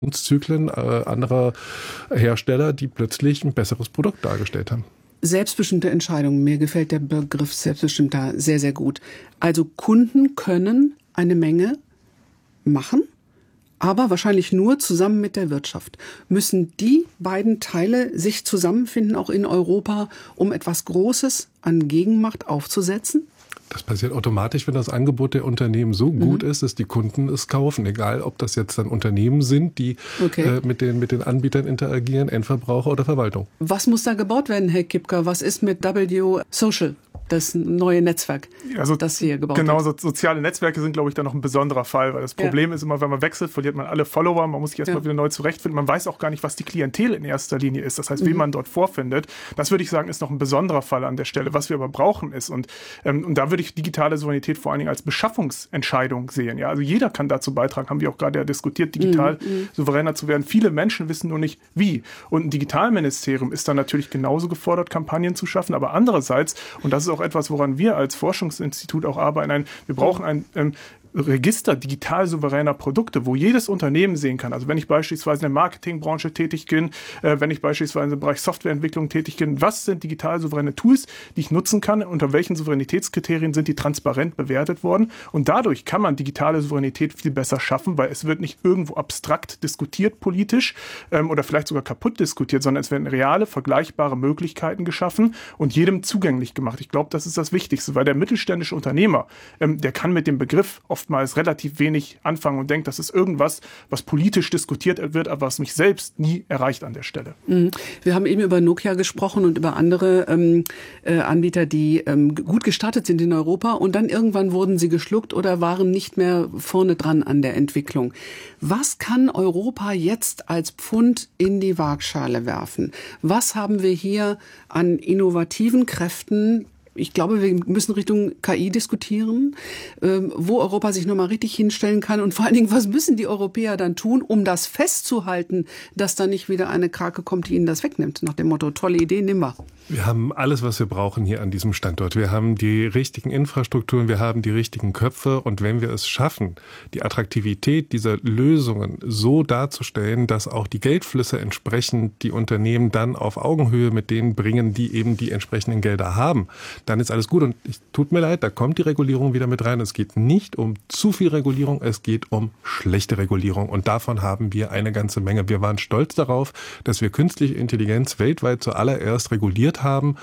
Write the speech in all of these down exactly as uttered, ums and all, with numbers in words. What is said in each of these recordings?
Zyklen äh, anderer Hersteller, die plötzlich ein besseres Produkt dargestellt haben. Selbstbestimmte Entscheidungen. Mir gefällt der Begriff selbstbestimmter sehr, sehr gut. Also Kunden können eine Menge machen, aber wahrscheinlich nur zusammen mit der Wirtschaft. Müssen die beiden Teile sich zusammenfinden, auch in Europa, um etwas Großes an Gegenmacht aufzusetzen? Das passiert automatisch, wenn das Angebot der Unternehmen so gut mhm. ist, dass die Kunden es kaufen. Egal, ob das jetzt dann Unternehmen sind, die okay. äh, mit den, mit den Anbietern interagieren, Endverbraucher oder Verwaltung. Was muss da gebaut werden, Herr Kipka? Was ist mit W Social? Das neue Netzwerk, also, das Sie hier gebaut genau, haben. Genau, so, soziale Netzwerke sind, glaube ich, da noch ein besonderer Fall, weil das Problem ja. ist immer, wenn man wechselt, verliert man alle Follower, man muss sich erstmal ja. wieder neu zurechtfinden, man weiß auch gar nicht, was die Klientel in erster Linie ist, das heißt, mhm. wen man dort vorfindet. Das würde ich sagen, ist noch ein besonderer Fall an der Stelle. Was wir aber brauchen ist, und, ähm, und da würde ich digitale Souveränität vor allen Dingen als Beschaffungsentscheidung sehen. Ja? Also jeder kann dazu beitragen, haben wir auch gerade ja diskutiert, digital mhm. souveräner zu werden. Viele Menschen wissen nur nicht, wie. Und ein Digitalministerium ist dann natürlich genauso gefordert, Kampagnen zu schaffen, aber andererseits, und das ist auch etwas, woran wir als Forschungsinstitut auch arbeiten. Ein, wir brauchen ein ähm, Register digital souveräner Produkte, wo jedes Unternehmen sehen kann. Also wenn ich beispielsweise in der Marketingbranche tätig bin, äh, wenn ich beispielsweise im Bereich Softwareentwicklung tätig bin, was sind digital souveräne Tools, die ich nutzen kann, unter welchen Souveränitätskriterien sind die transparent bewertet worden. Und dadurch kann man digitale Souveränität viel besser schaffen, weil es wird nicht irgendwo abstrakt diskutiert politisch ähm, oder vielleicht sogar kaputt diskutiert, sondern es werden reale, vergleichbare Möglichkeiten geschaffen und jedem zugänglich gemacht. Ich glaube, das ist das Wichtigste, weil der mittelständische Unternehmer, ähm, der kann mit dem Begriff oft oftmals relativ wenig anfangen und denkt, das ist irgendwas, was politisch diskutiert wird, aber was mich selbst nie erreicht an der Stelle. Wir haben eben über Nokia gesprochen und über andere ähm, äh, Anbieter, die ähm, gut gestartet sind in Europa und dann irgendwann wurden sie geschluckt oder waren nicht mehr vorne dran an der Entwicklung. Was kann Europa jetzt als Pfund in die Waagschale werfen? Was haben wir hier an innovativen Kräften? Ich glaube, wir müssen Richtung K I diskutieren, ähm, wo Europa sich nochmal richtig hinstellen kann. Und vor allen Dingen, was müssen die Europäer dann tun, um das festzuhalten, dass da nicht wieder eine Krake kommt, die ihnen das wegnimmt? Nach dem Motto, tolle Idee, nimm mal. Wir haben alles, was wir brauchen hier an diesem Standort. Wir haben die richtigen Infrastrukturen, wir haben die richtigen Köpfe. Und wenn wir es schaffen, die Attraktivität dieser Lösungen so darzustellen, dass auch die Geldflüsse entsprechend die Unternehmen dann auf Augenhöhe mit denen bringen, die eben die entsprechenden Gelder haben, dann ist alles gut. Und es tut mir leid, da kommt die Regulierung wieder mit rein. Es geht nicht um zu viel Regulierung, es geht um schlechte Regulierung. Und davon haben wir eine ganze Menge. Wir waren stolz darauf, dass wir künstliche Intelligenz weltweit zuallererst reguliert haben.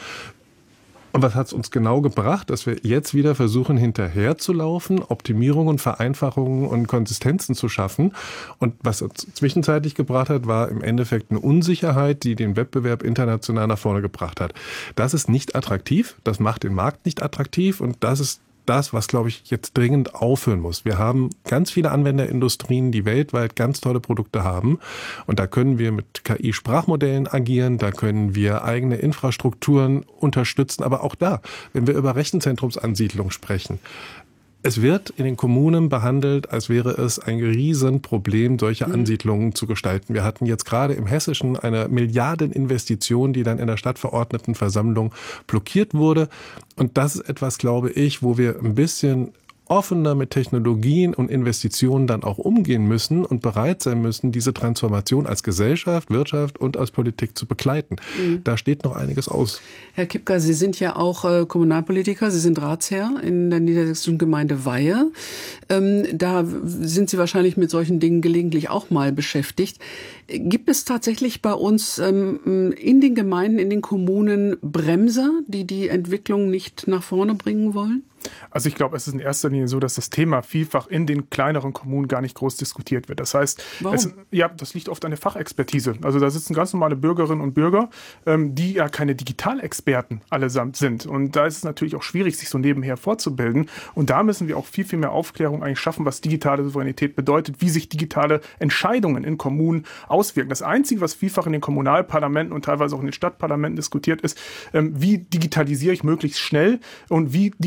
Und was hat es uns genau gebracht, dass wir jetzt wieder versuchen, hinterherzulaufen, Optimierungen, Vereinfachungen und Konsistenzen zu schaffen. Und was uns zwischenzeitlich gebracht hat, war im Endeffekt eine Unsicherheit, die den Wettbewerb international nach vorne gebracht hat. Das ist nicht attraktiv, das macht den Markt nicht attraktiv und das ist das, was, glaube ich, jetzt dringend aufhören muss. Wir haben ganz viele Anwenderindustrien, die weltweit ganz tolle Produkte haben. Und da können wir mit K I-Sprachmodellen agieren, da können wir eigene Infrastrukturen unterstützen. Aber auch da, wenn wir über Rechenzentrumsansiedlung sprechen, es wird in den Kommunen behandelt, als wäre es ein Riesenproblem, solche Ansiedlungen zu gestalten. Wir hatten jetzt gerade im Hessischen eine Milliardeninvestition, die dann in der Stadtverordnetenversammlung blockiert wurde. Und das ist etwas, glaube ich, wo wir ein bisschen offener mit Technologien und Investitionen dann auch umgehen müssen und bereit sein müssen, diese Transformation als Gesellschaft, Wirtschaft und als Politik zu begleiten. Mhm. Da steht noch einiges aus. Herr Kipka, Sie sind ja auch äh, Kommunalpolitiker, Sie sind Ratsherr in der niedersächsischen Gemeinde Weihe. Ähm, da sind Sie wahrscheinlich mit solchen Dingen gelegentlich auch mal beschäftigt. Gibt es tatsächlich bei uns ähm, in den Gemeinden, in den Kommunen Bremser, die die Entwicklung nicht nach vorne bringen wollen? Also ich glaube, es ist in erster Linie so, dass das Thema vielfach in den kleineren Kommunen gar nicht groß diskutiert wird. Das heißt, es, ja, das liegt oft an der Fachexpertise. Also da sitzen ganz normale Bürgerinnen und Bürger, ähm, die ja keine Digitalexperten allesamt sind. Und da ist es natürlich auch schwierig, sich so nebenher vorzubilden. Und da müssen wir auch viel, viel mehr Aufklärung eigentlich schaffen, was digitale Souveränität bedeutet, wie sich digitale Entscheidungen in Kommunen auswirken. Das Einzige, was vielfach in den Kommunalparlamenten und teilweise auch in den Stadtparlamenten diskutiert ist, ähm, wie digitalisiere ich möglichst schnell und wie digitalisiere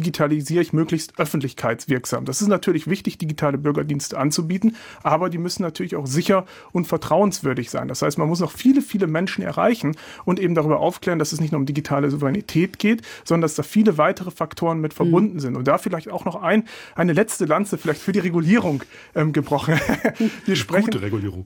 organisiere ich möglichst öffentlichkeitswirksam. Das ist natürlich wichtig, digitale Bürgerdienste anzubieten, aber die müssen natürlich auch sicher und vertrauenswürdig sein. Das heißt, man muss noch viele, viele Menschen erreichen und eben darüber aufklären, dass es nicht nur um digitale Souveränität geht, sondern dass da viele weitere Faktoren mit verbunden mhm. sind. Und da vielleicht auch noch ein, eine letzte Lanze vielleicht für die Regulierung ähm, gebrochen. Wir sprechen, gute Regulierung.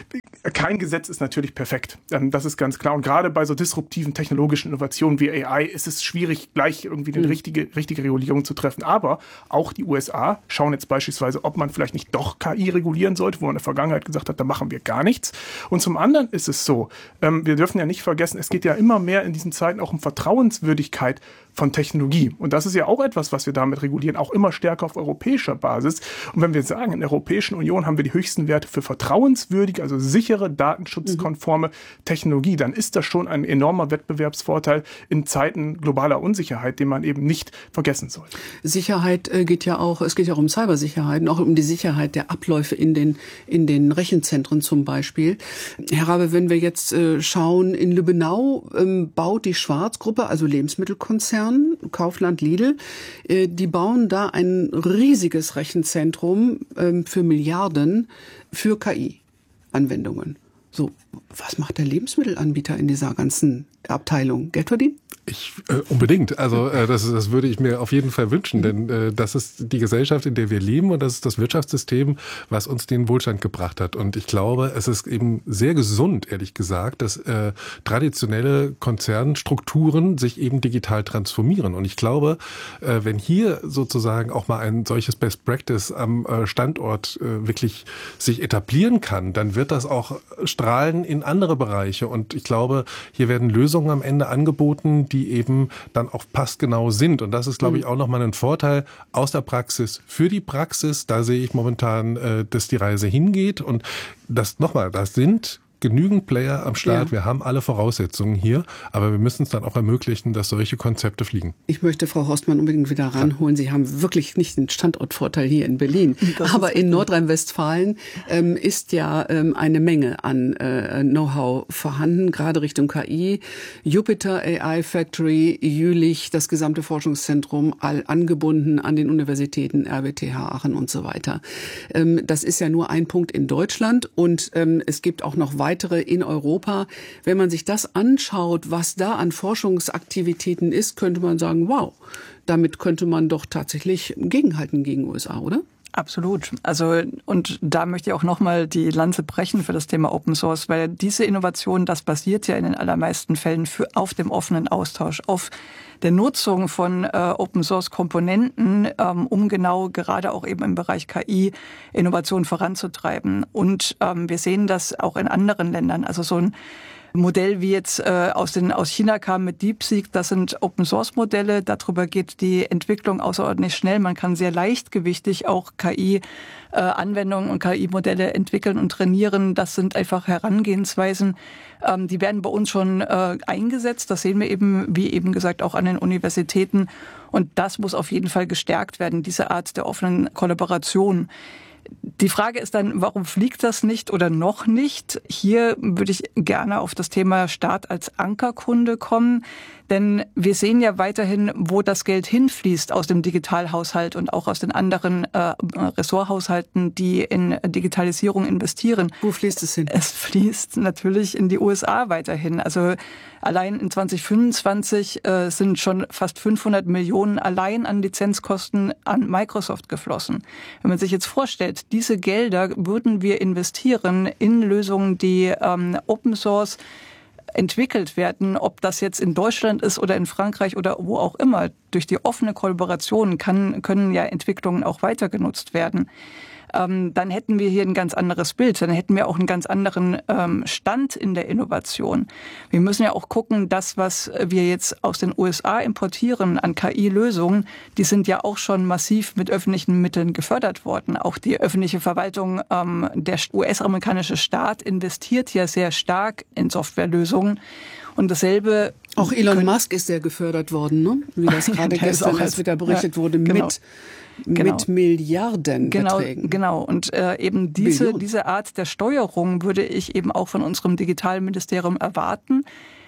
Kein Gesetz ist natürlich perfekt. Ähm, das ist ganz klar. Und gerade bei so disruptiven technologischen Innovationen wie A I ist es schwierig, gleich irgendwie eine mhm. richtige, richtige Regulierung zu treffen. Aber auch die U S A schauen jetzt beispielsweise, ob man vielleicht nicht doch K I regulieren sollte, wo man in der Vergangenheit gesagt hat, da machen wir gar nichts. Und zum anderen ist es so, ähm, wir dürfen ja nicht vergessen, es geht ja immer mehr in diesen Zeiten auch um Vertrauenswürdigkeit von Technologie. Und das ist ja auch etwas, was wir damit regulieren, auch immer stärker auf europäischer Basis. Und wenn wir sagen, in der Europäischen Union haben wir die höchsten Werte für vertrauenswürdige, also sichere, datenschutzkonforme mhm. Technologie, dann ist das schon ein enormer Wettbewerbsvorteil in Zeiten globaler Unsicherheit, den man eben nicht vergessen soll. Sicherheit äh, geht ja auch, es geht ja auch um Cybersicherheit und auch um die Sicherheit der Abläufe in den, in den Rechenzentren zum Beispiel. Herr Rabe, wenn wir jetzt äh, schauen, in Lübbenau ähm, baut die Schwarz-Gruppe, also Lebensmittelkonzern, Kaufland, Lidl, äh, die bauen da ein riesiges Rechenzentrum ähm, für Milliarden für K I-Anwendungen. So, was macht der Lebensmittelanbieter in dieser ganzen Abteilung? Geld verdienen? Ich äh, unbedingt. Also äh, das, das würde ich mir auf jeden Fall wünschen, denn äh, das ist die Gesellschaft, in der wir leben und das ist das Wirtschaftssystem, was uns den Wohlstand gebracht hat. Und ich glaube, es ist eben sehr gesund, ehrlich gesagt, dass äh, traditionelle Konzernstrukturen sich eben digital transformieren. Und ich glaube, äh, wenn hier sozusagen auch mal ein solches Best Practice am äh, Standort äh, wirklich sich etablieren kann, dann wird das auch strahlen in andere Bereiche. Und ich glaube, hier werden Lösungen am Ende angeboten, die eben dann auch passgenau sind. Und das ist, glaube ich, auch nochmal ein Vorteil aus der Praxis für die Praxis. Da sehe ich momentan, äh, dass die Reise hingeht. Und das nochmal, das sind genügend Player am Start. Ja. Wir haben alle Voraussetzungen hier, aber wir müssen es dann auch ermöglichen, dass solche Konzepte fliegen. Ich möchte Frau Horstmann unbedingt wieder ranholen. Sie haben wirklich nicht den Standortvorteil hier in Berlin. Das aber in Nordrhein-Westfalen ähm, ist ja ähm, eine Menge an äh, Know-how vorhanden, gerade Richtung K I. Jupiter A I Factory, Jülich, das gesamte Forschungszentrum, all angebunden an den Universitäten R W T H Aachen und so weiter. Ähm, das ist ja nur ein Punkt in Deutschland und ähm, es gibt auch noch weitere weitere in Europa. Wenn man sich das anschaut, was da an Forschungsaktivitäten ist, könnte man sagen, wow, damit könnte man doch tatsächlich gegenhalten gegen U S A, oder? Absolut. Also, und da möchte ich auch nochmal die Lanze brechen für das Thema Open Source, weil diese Innovation, das basiert ja in den allermeisten Fällen für, auf dem offenen Austausch, auf der Nutzung von äh, Open Source Komponenten, ähm, um genau gerade auch eben im Bereich K I Innovation voranzutreiben. Und ähm, wir sehen das auch in anderen Ländern. Also so ein Modell wie jetzt äh, aus den aus China kam mit DeepSeek, das sind Open Source Modelle. Darüber geht die Entwicklung außerordentlich schnell. Man kann sehr leichtgewichtig auch K I äh, Anwendungen und K I Modelle entwickeln und trainieren. Das sind einfach Herangehensweisen, ähm, die werden bei uns schon äh, eingesetzt. Das sehen wir eben, wie eben gesagt, auch an den Universitäten. Und das muss auf jeden Fall gestärkt werden, diese Art der offenen Kollaboration. Die Frage ist dann, warum fliegt das nicht oder noch nicht? Hier würde ich gerne auf das Thema Staat als Ankerkunde kommen. Denn wir sehen ja weiterhin, wo das Geld hinfließt aus dem Digitalhaushalt und auch aus den anderen äh, Ressorthaushalten, die in Digitalisierung investieren. Wo fließt es hin? Es fließt natürlich in die U S A weiterhin. Also allein in zwanzig fünfundzwanzig äh, sind schon fast fünfhundert Millionen allein an Lizenzkosten an Microsoft geflossen. Wenn man sich jetzt vorstellt, diese Gelder würden wir investieren in Lösungen, die ähm, Open Source entwickelt werden, ob das jetzt in Deutschland ist oder in Frankreich oder wo auch immer. Durch die offene Kollaboration kann, können ja Entwicklungen auch weiter genutzt werden. Ähm, dann hätten wir hier ein ganz anderes Bild. Dann hätten wir auch einen ganz anderen ähm, Stand in der Innovation. Wir müssen ja auch gucken, das, was wir jetzt aus den U S A importieren an K I-Lösungen, die sind ja auch schon massiv mit öffentlichen Mitteln gefördert worden. Auch die öffentliche Verwaltung, ähm, der U S-amerikanische Staat investiert ja sehr stark in Softwarelösungen. Und dasselbe... Auch Elon Musk ist sehr gefördert worden, ne? Wie das gerade gestern erst wieder berichtet ja, wurde, genau. mit... Genau. Mit Milliarden genau, Beträgen. Genau, und äh, eben diese, diese Art der Steuerung würde ich eben auch von unserem Digitalministerium erwarten.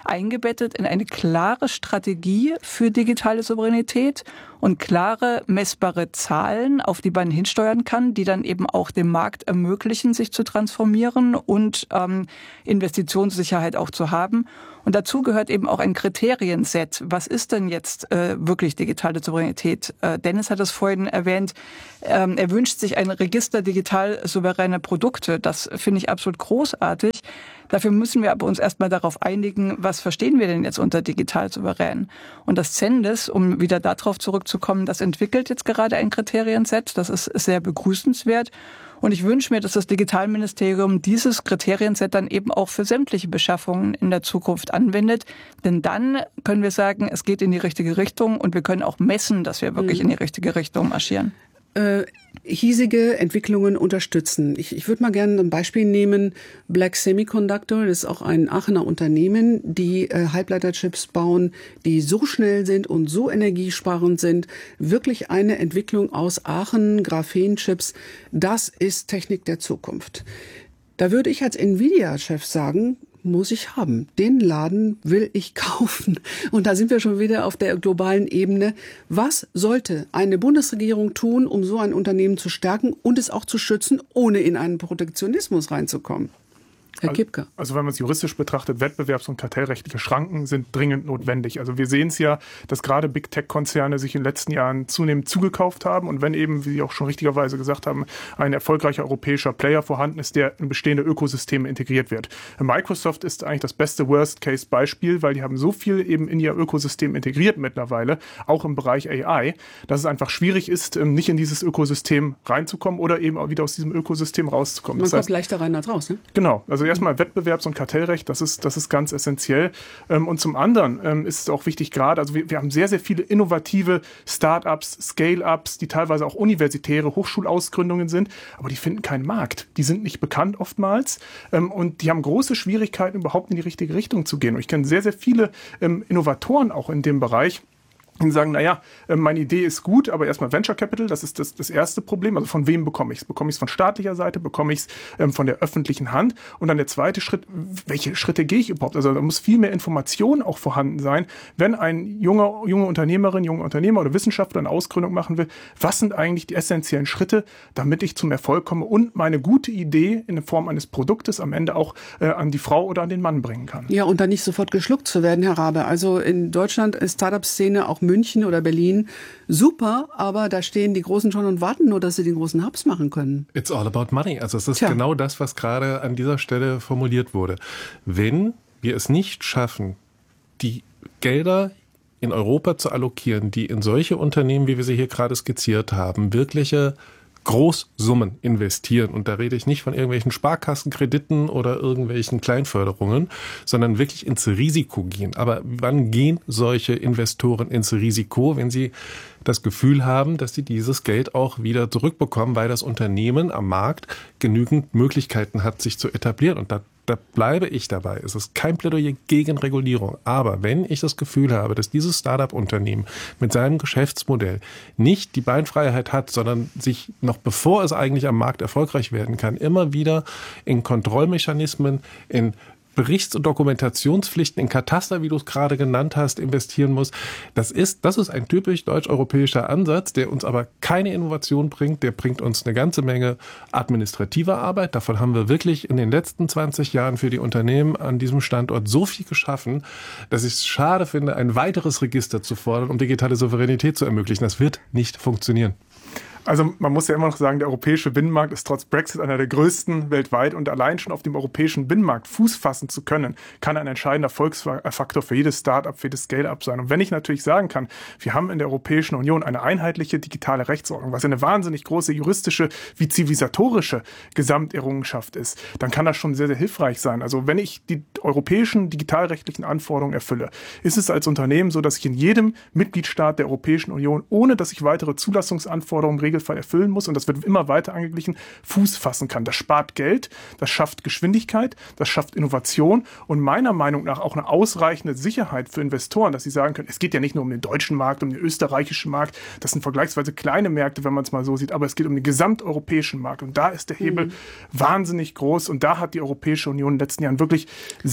eingebettet in eine klare Strategie für digitale Souveränität und klare, messbare Zahlen, auf die man hinsteuern kann, die dann eben auch dem Markt ermöglichen, sich zu transformieren und ähm, Investitionssicherheit auch zu haben. Und dazu gehört eben auch ein Kriterienset. Was ist denn jetzt äh, wirklich digitale Souveränität? Äh, Dennis hat es vorhin erwähnt, ähm, er wünscht sich ein Register digital souveräne Produkte. Das finde ich absolut großartig. Dafür müssen wir aber uns erstmal darauf einigen, was verstehen wir denn jetzt unter digital souverän? Und das Zendes, um wieder darauf zurückzukommen, das entwickelt jetzt gerade ein Kriterienset. Das ist sehr begrüßenswert. Und ich wünsche mir, dass das Digitalministerium dieses Kriterienset dann eben auch für sämtliche Beschaffungen in der Zukunft anwendet. Denn dann können wir sagen, es geht in die richtige Richtung und wir können auch messen, dass wir wirklich in die richtige Richtung marschieren. Äh, hiesige Entwicklungen unterstützen. Ich, ich würde mal gerne ein Beispiel nehmen. Black Semiconductor, das ist auch ein Aachener Unternehmen, die äh, Halbleiterchips bauen, die so schnell sind und so energiesparend sind. Wirklich eine Entwicklung aus Aachen, Graphenchips. Das ist Technik der Zukunft. Da würde ich als Nvidia-Chef sagen, muss ich haben. Den Laden will ich kaufen. Und da sind wir schon wieder auf der globalen Ebene. Was sollte eine Bundesregierung tun, um so ein Unternehmen zu stärken und es auch zu schützen, ohne in einen Protektionismus reinzukommen? Herr Kipke. Also wenn man es juristisch betrachtet, wettbewerbs- und kartellrechtliche Schranken sind dringend notwendig. Also wir sehen es ja, dass gerade Big Tech-Konzerne sich in den letzten Jahren zunehmend zugekauft haben. Und wenn eben, wie Sie auch schon richtigerweise gesagt haben, ein erfolgreicher europäischer Player vorhanden ist, der in bestehende Ökosysteme integriert wird. Microsoft ist eigentlich das beste Worst-Case-Beispiel, weil die haben so viel eben in ihr Ökosystem integriert mittlerweile, auch im Bereich A I, dass es einfach schwierig ist, nicht in dieses Ökosystem reinzukommen oder eben auch wieder aus diesem Ökosystem rauszukommen. Man das kommt heißt, leichter rein als raus, ne? Genau. Also erstmal Wettbewerbs- und Kartellrecht, das ist, das ist ganz essentiell. Und zum anderen ist es auch wichtig gerade, also wir, wir haben sehr, sehr viele innovative Start-ups, Scale-ups, die teilweise auch universitäre Hochschulausgründungen sind, aber die finden keinen Markt. Die sind nicht bekannt oftmals und die haben große Schwierigkeiten, überhaupt in die richtige Richtung zu gehen. Und ich kenne sehr, sehr viele Innovatoren auch in dem Bereich, und sagen, naja, meine Idee ist gut, aber erstmal Venture Capital, das ist das, das erste Problem. Also von wem bekomme ich es? Bekomme ich es von staatlicher Seite? Bekomme ich es ähm, von der öffentlichen Hand? Und dann der zweite Schritt, welche Schritte gehe ich überhaupt? Also da muss viel mehr Information auch vorhanden sein, wenn ein junger, junge Unternehmerin, junger Unternehmer oder Wissenschaftler eine Ausgründung machen will. Was sind eigentlich die essentiellen Schritte, damit ich zum Erfolg komme und meine gute Idee in Form eines Produktes am Ende auch äh, an die Frau oder an den Mann bringen kann? Ja, und dann nicht sofort geschluckt zu werden, Herr Rabe. Also in Deutschland ist Startup-Szene auch München oder Berlin super, aber da stehen die Großen schon und warten nur, dass sie den großen Hubs machen können. It's all about money. Also es ist Tja. genau das, was gerade an dieser Stelle formuliert wurde. Wenn wir es nicht schaffen, die Gelder in Europa zu allokieren, die in solche Unternehmen, wie wir sie hier gerade skizziert haben, wirkliche Großsummen investieren. Und da rede ich nicht von irgendwelchen Sparkassenkrediten oder irgendwelchen Kleinförderungen, sondern wirklich ins Risiko gehen. Aber wann gehen solche Investoren ins Risiko, wenn sie das Gefühl haben, dass sie dieses Geld auch wieder zurückbekommen, weil das Unternehmen am Markt genügend Möglichkeiten hat, sich zu etablieren. Und da Da bleibe ich dabei. Es ist kein Plädoyer gegen Regulierung. Aber wenn ich das Gefühl habe, dass dieses Start-up-Unternehmen mit seinem Geschäftsmodell nicht die Beinfreiheit hat, sondern sich noch bevor es eigentlich am Markt erfolgreich werden kann, immer wieder in Kontrollmechanismen, in Berichts- und Dokumentationspflichten, in Kataster, wie du es gerade genannt hast, investieren muss. Das ist, das ist ein typisch deutsch-europäischer Ansatz, der uns aber keine Innovation bringt. Der bringt uns eine ganze Menge administrativer Arbeit. Davon haben wir wirklich in den letzten zwanzig Jahren für die Unternehmen an diesem Standort so viel geschaffen, dass ich es schade finde, ein weiteres Register zu fordern, um digitale Souveränität zu ermöglichen. Das wird nicht funktionieren. Also man muss ja immer noch sagen, der europäische Binnenmarkt ist trotz Brexit einer der größten weltweit und allein schon auf dem europäischen Binnenmarkt Fuß fassen zu können, kann ein entscheidender Erfolgsfaktor für jedes Start-up, für jedes Scale-up sein. Und wenn ich natürlich sagen kann, wir haben in der Europäischen Union eine einheitliche digitale Rechtsordnung, was eine wahnsinnig große juristische wie zivilisatorische Gesamterrungenschaft ist, dann kann das schon sehr, sehr hilfreich sein. Also wenn ich die europäischen digitalrechtlichen Anforderungen erfülle, ist es als Unternehmen so, dass ich in jedem Mitgliedstaat der Europäischen Union, ohne dass ich weitere Zulassungsanforderungen regeln, Fall erfüllen muss, und das wird immer weiter angeglichen, Fuß fassen kann. Das spart Geld, das schafft Geschwindigkeit, das schafft Innovation und meiner Meinung nach auch eine ausreichende Sicherheit für Investoren, dass sie sagen können, es geht ja nicht nur um den deutschen Markt, um den österreichischen Markt, das sind vergleichsweise kleine Märkte, wenn man es mal so sieht, aber es geht um den gesamteuropäischen Markt und da ist der Hebel mhm. wahnsinnig groß und da hat die Europäische Union in den letzten Jahren wirklich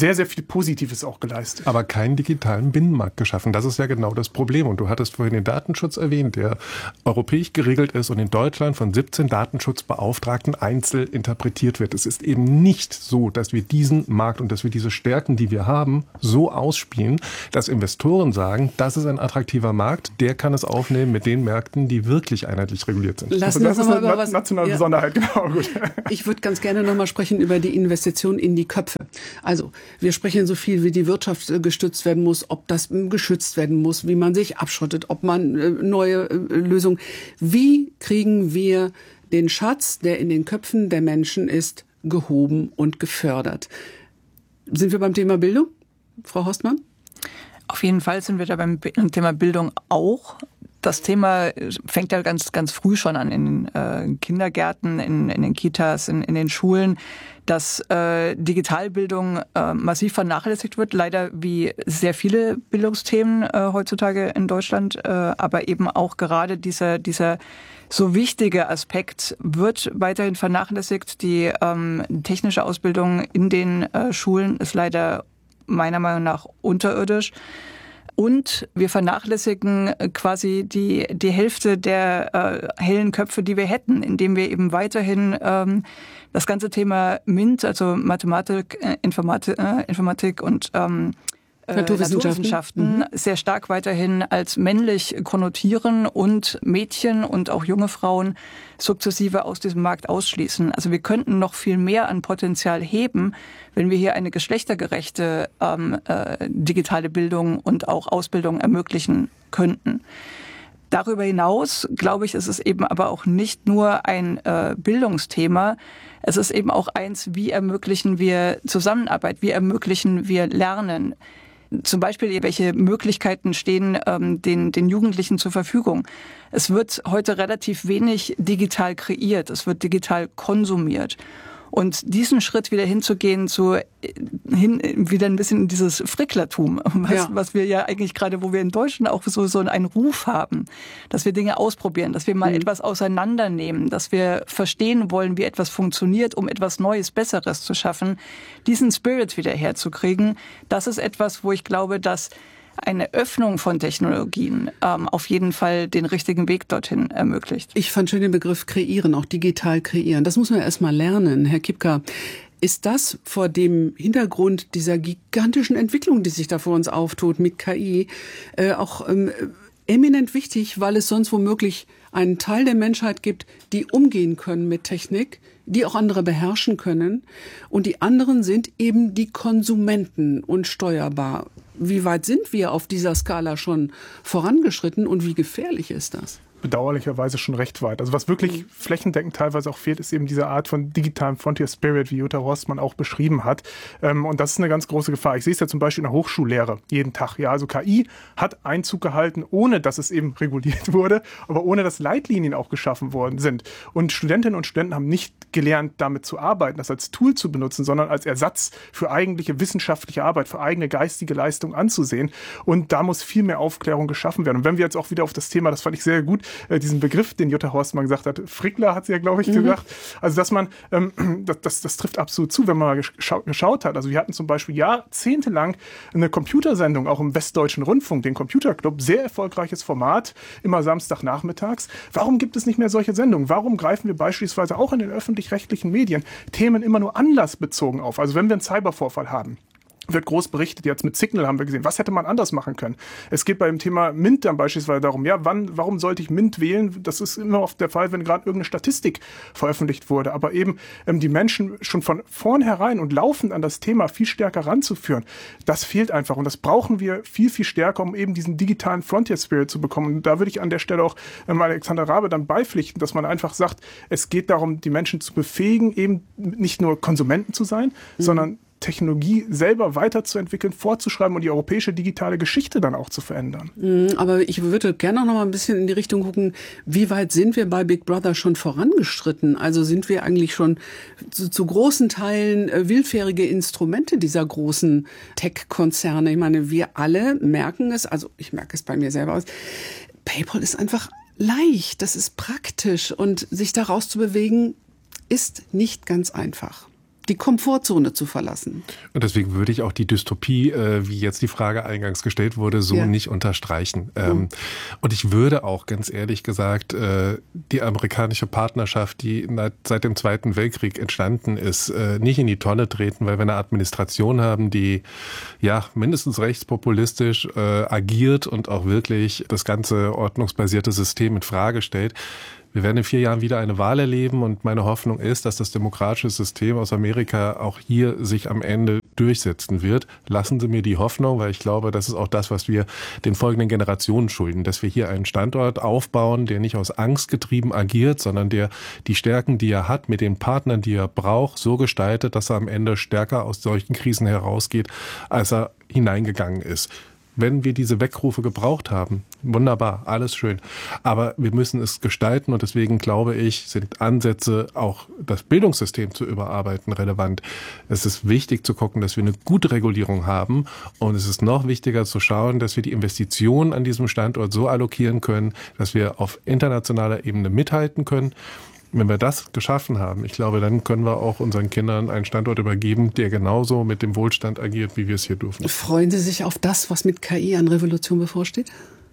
sehr, sehr viel Positives auch geleistet. Aber keinen digitalen Binnenmarkt geschaffen. Das ist ja genau das Problem. Und du hattest vorhin den Datenschutz erwähnt, der europäisch geregelt ist und in Deutschland von siebzehn Datenschutzbeauftragten einzeln interpretiert wird. Es ist eben nicht so, dass wir diesen Markt und dass wir diese Stärken, die wir haben, so ausspielen, dass Investoren sagen, das ist ein attraktiver Markt, der kann es aufnehmen mit den Märkten, die wirklich einheitlich reguliert sind. Lassen also das ist eine über was, nationale ja. Besonderheit, genau. Gut. Ich würde ganz gerne noch mal sprechen über die Investition in die Köpfe. Also wir sprechen so viel, wie die Wirtschaft gestützt werden muss, ob das geschützt werden muss, wie man sich abschottet, ob man äh, neue äh, Lösungen. Wie kriegen wir den Schatz, der in den Köpfen der Menschen ist, gehoben und gefördert? Sind wir beim Thema Bildung, Frau Horstmann? Auf jeden Fall sind wir da beim Thema Bildung auch. Das Thema fängt ja ganz, ganz früh schon an in äh, Kindergärten, in, in den Kitas, in, in den Schulen, dass äh, Digitalbildung äh, massiv vernachlässigt wird. Leider wie sehr viele Bildungsthemen äh, heutzutage in Deutschland, äh, aber eben auch gerade dieser, dieser so wichtige Aspekt wird weiterhin vernachlässigt. Die ähm, technische Ausbildung in den äh, Schulen ist leider meiner Meinung nach unterirdisch. Und wir vernachlässigen quasi die, die Hälfte der äh, hellen Köpfe, die wir hätten, indem wir eben weiterhin ähm, das ganze Thema MINT, also Mathematik, äh, Informatik, äh, Informatik und ähm, Naturwissenschaften, Naturwissenschaften mhm. sehr stark weiterhin als männlich konnotieren und Mädchen und auch junge Frauen sukzessive aus diesem Markt ausschließen. Also wir könnten noch viel mehr an Potenzial heben, wenn wir hier eine geschlechtergerechte ähm, äh, digitale Bildung und auch Ausbildung ermöglichen könnten. Darüber hinaus, glaube ich, ist es eben aber auch nicht nur ein äh, Bildungsthema. Es ist eben auch eins, wie ermöglichen wir Zusammenarbeit, wie ermöglichen wir Lernen. Zum Beispiel, welche Möglichkeiten stehen ähm, den, den Jugendlichen zur Verfügung. Es wird heute relativ wenig digital kreiert, es wird digital konsumiert. Und diesen Schritt wieder hinzugehen, zu hin wieder ein bisschen in dieses Fricklertum, was, ja. was wir ja eigentlich gerade, wo wir in Deutschland auch so, so einen Ruf haben, dass wir Dinge ausprobieren, dass wir mal mhm. etwas auseinandernehmen, dass wir verstehen wollen, wie etwas funktioniert, um etwas Neues, Besseres zu schaffen, diesen Spirit wieder herzukriegen, das ist etwas, wo ich glaube, dass eine Öffnung von Technologien ähm, auf jeden Fall den richtigen Weg dorthin ermöglicht. Ich fand schön den Begriff kreieren, auch digital kreieren. Das muss man erst mal lernen, Herr Kipka. Ist das vor dem Hintergrund dieser gigantischen Entwicklung, die sich da vor uns auftut mit K I, äh, auch ähm, eminent wichtig, weil es sonst womöglich einen Teil der Menschheit gibt, die umgehen können mit Technik, die auch andere beherrschen können. Und die anderen sind eben die Konsumenten und steuerbar. Wie weit sind wir auf dieser Skala schon vorangeschritten und wie gefährlich ist das? Bedauerlicherweise schon recht weit. Also was wirklich mhm. flächendeckend teilweise auch fehlt, ist eben diese Art von digitalem Frontier Spirit, wie Jutta Horstmann auch beschrieben hat. Und das ist eine ganz große Gefahr. Ich sehe es ja zum Beispiel in der Hochschullehre jeden Tag. Ja, also K I hat Einzug gehalten, ohne dass es eben reguliert wurde, aber ohne dass Leitlinien auch geschaffen worden sind. Und Studentinnen und Studenten haben nicht gelernt, damit zu arbeiten, das als Tool zu benutzen, sondern als Ersatz für eigentliche wissenschaftliche Arbeit, für eigene geistige Leistung anzusehen. Und da muss viel mehr Aufklärung geschaffen werden. Und wenn wir jetzt auch wieder auf das Thema, das fand ich sehr gut, diesen Begriff, den Jutta Horstmann gesagt hat, Frickler hat sie ja, glaube ich, mhm. gesagt. Also, dass man, ähm, das, das, das trifft absolut zu, wenn man mal gescha- geschaut hat. Also, wir hatten zum Beispiel jahrzehntelang eine Computersendung, auch im Westdeutschen Rundfunk, den Computerclub, sehr erfolgreiches Format, immer Samstagnachmittags. Warum gibt es nicht mehr solche Sendungen? Warum greifen wir beispielsweise auch in den öffentlich-rechtlichen Medien Themen immer nur anlassbezogen auf? Also, wenn wir einen Cybervorfall haben, wird groß berichtet, jetzt mit Signal haben wir gesehen, was hätte man anders machen können? Es geht beim Thema MINT dann beispielsweise darum, ja, wann, warum sollte ich MINT wählen? Das ist immer oft der Fall, wenn gerade irgendeine Statistik veröffentlicht wurde, aber eben ähm, die Menschen schon von vornherein und laufend an das Thema viel stärker ranzuführen, das fehlt einfach und das brauchen wir viel, viel stärker, um eben diesen digitalen Frontier Spirit zu bekommen. Und da würde ich an der Stelle auch ähm, Alexander Raabe dann beipflichten, dass man einfach sagt, es geht darum, die Menschen zu befähigen, eben nicht nur Konsumenten zu sein, mhm. sondern Technologie selber weiterzuentwickeln, vorzuschreiben und die europäische digitale Geschichte dann auch zu verändern. Aber ich würde gerne noch mal ein bisschen in die Richtung gucken, wie weit sind wir bei Big Brother schon vorangeschritten? Also sind wir eigentlich schon zu, zu großen Teilen äh, willfährige Instrumente dieser großen Tech-Konzerne? Ich meine, wir alle merken es, also ich merke es bei mir selber aus, PayPal ist einfach leicht, das ist praktisch und sich daraus zu bewegen, ist nicht ganz einfach. die Komfortzone zu verlassen. Und deswegen würde ich auch die Dystopie, äh, wie jetzt die Frage eingangs gestellt wurde, so ja. nicht unterstreichen. Ähm, mhm. Und ich würde auch ganz ehrlich gesagt, äh, die amerikanische Partnerschaft, die seit dem Zweiten Weltkrieg entstanden ist, äh, nicht in die Tonne treten, weil wir eine Administration haben, die ja mindestens rechtspopulistisch äh, agiert und auch wirklich das ganze ordnungsbasierte System in Frage stellt. Wir werden in vier Jahren wieder eine Wahl erleben und meine Hoffnung ist, dass das demokratische System aus Amerika auch hier sich am Ende durchsetzen wird. Lassen Sie mir die Hoffnung, weil ich glaube, das ist auch das, was wir den folgenden Generationen schulden, dass wir hier einen Standort aufbauen, der nicht aus Angst getrieben agiert, sondern der die Stärken, die er hat, mit den Partnern, die er braucht, so gestaltet, dass er am Ende stärker aus solchen Krisen herausgeht, als er hineingegangen ist. Wenn wir diese Weckrufe gebraucht haben, wunderbar, alles schön. Aber wir müssen es gestalten und deswegen glaube ich, sind Ansätze, auch das Bildungssystem zu überarbeiten, relevant. Es ist wichtig zu gucken, dass wir eine gute Regulierung haben und es ist noch wichtiger zu schauen, dass wir die Investitionen an diesem Standort so allokieren können, dass wir auf internationaler Ebene mithalten können. Wenn wir das geschaffen haben, ich glaube, dann können wir auch unseren Kindern einen Standort übergeben, der genauso mit dem Wohlstand agiert, wie wir es hier dürfen. Freuen Sie sich auf das, was mit K I an Revolution bevorsteht?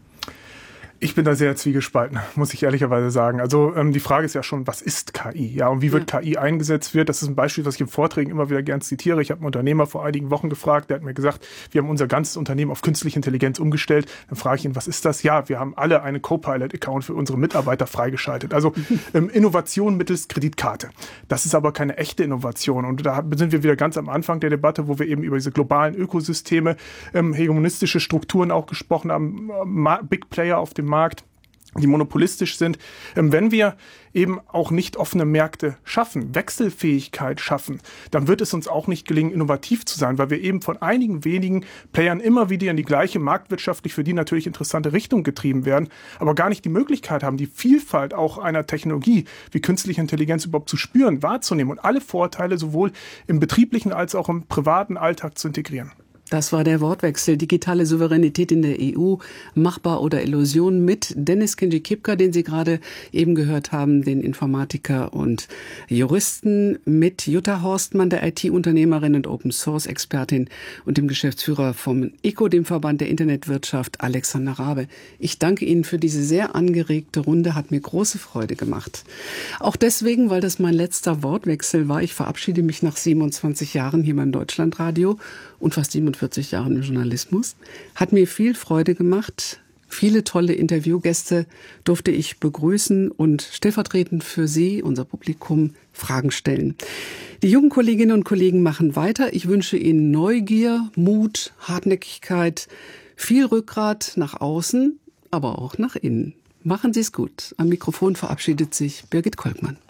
Ich bin da sehr zwiegespalten, muss ich ehrlicherweise sagen. Also ähm, die Frage ist ja schon, was ist K I? Ja, und wie wird ja. K I eingesetzt wird? Das ist ein Beispiel, was ich in Vorträgen immer wieder gern zitiere. Ich habe einen Unternehmer vor einigen Wochen gefragt, der hat mir gesagt, wir haben unser ganzes Unternehmen auf künstliche Intelligenz umgestellt. Dann frage ich ihn, was ist das? Ja, wir haben alle einen Copilot-Account für unsere Mitarbeiter freigeschaltet. Also ähm, Innovation mittels Kreditkarte. Das ist aber keine echte Innovation. Und da sind wir wieder ganz am Anfang der Debatte, wo wir eben über diese globalen Ökosysteme, ähm, hegemonistische Strukturen auch gesprochen haben, äh, Big Player auf dem Markt, die monopolistisch sind. Wenn wir eben auch nicht offene Märkte schaffen, Wechselfähigkeit schaffen, dann wird es uns auch nicht gelingen, innovativ zu sein, weil wir eben von einigen wenigen Playern immer wieder in die gleiche marktwirtschaftlich für die natürlich interessante Richtung getrieben werden, aber gar nicht die Möglichkeit haben, die Vielfalt auch einer Technologie wie künstliche Intelligenz überhaupt zu spüren, wahrzunehmen und alle Vorteile sowohl im betrieblichen als auch im privaten Alltag zu integrieren. Das war der Wortwechsel Digitale Souveränität in der E U, machbar oder Illusion mit Dennis Kinji-Kipka, den Sie gerade eben gehört haben, den Informatiker und Juristen, mit Jutta Horstmann, der I T-Unternehmerin und Open-Source-Expertin und dem Geschäftsführer vom I C O, dem Verband der Internetwirtschaft, Alexander Rabe. Ich danke Ihnen für diese sehr angeregte Runde, hat mir große Freude gemacht. Auch deswegen, weil das mein letzter Wortwechsel war. Ich verabschiede mich nach siebenundzwanzig Jahren hier beim Deutschlandradio und fast siebenundvierzig Jahren im Journalismus. Hat mir viel Freude gemacht. Viele tolle Interviewgäste durfte ich begrüßen und stellvertretend für Sie, unser Publikum, Fragen stellen. Die jungen Kolleginnen und Kollegen machen weiter. Ich wünsche Ihnen Neugier, Mut, Hartnäckigkeit, viel Rückgrat nach außen, aber auch nach innen. Machen Sie es gut. Am Mikrofon verabschiedet sich Birgit Kolkmann.